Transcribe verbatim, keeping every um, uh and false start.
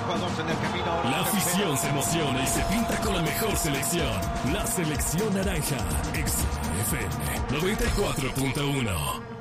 jugadores en el camino. La afición se emociona y se pinta con la mejor selección. La selección naranja. X F M noventa y cuatro punto uno.